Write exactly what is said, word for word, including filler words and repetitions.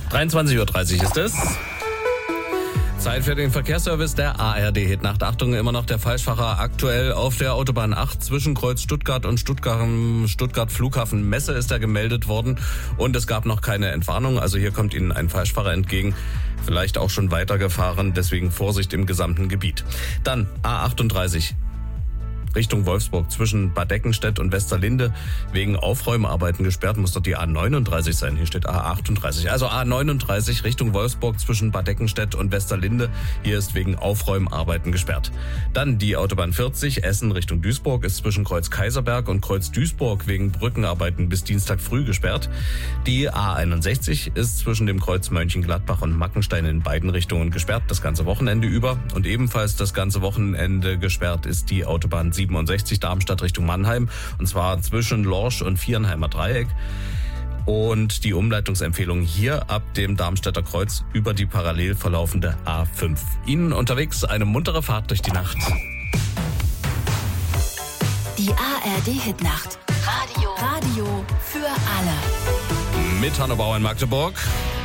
dreiundzwanzig Uhr dreißig ist es. Zeit für den Verkehrsservice der A R D-Hitnacht. Achtung, immer noch der Falschfahrer aktuell auf der Autobahn acht zwischen Kreuz Stuttgart und Stuttgart, Stuttgart Flughafen Messe ist er gemeldet worden und es gab noch keine Entwarnung. Also hier kommt Ihnen ein Falschfahrer entgegen, vielleicht auch schon weitergefahren, deswegen Vorsicht im gesamten Gebiet. Dann A achtunddreißig. Richtung Wolfsburg zwischen Bad Eckenstedt und Westerlinde wegen Aufräumarbeiten gesperrt, muss dort die A neununddreißig sein. Hier steht A achtunddreißig. Also A neununddreißig Richtung Wolfsburg zwischen Bad Eckenstedt und Westerlinde. Hier ist wegen Aufräumarbeiten gesperrt. Dann die Autobahn vierzig Essen Richtung Duisburg ist zwischen Kreuz Kaiserberg und Kreuz Duisburg wegen Brückenarbeiten bis Dienstag früh gesperrt. Die A einundsechzig ist zwischen dem Kreuz Mönchengladbach und Mackenstein in beiden Richtungen gesperrt, das ganze Wochenende über. Und ebenfalls das ganze Wochenende gesperrt ist die Autobahn siebenundsechzig Darmstadt Richtung Mannheim, und zwar zwischen Lorsch und Viernheimer Dreieck. Und die Umleitungsempfehlung hier ab dem Darmstädter Kreuz über die parallel verlaufende A fünf. Ihnen unterwegs eine muntere Fahrt durch die Nacht. Die A R D-Hitnacht. Radio. Radio für alle. Mit Hanno Bauer in Magdeburg.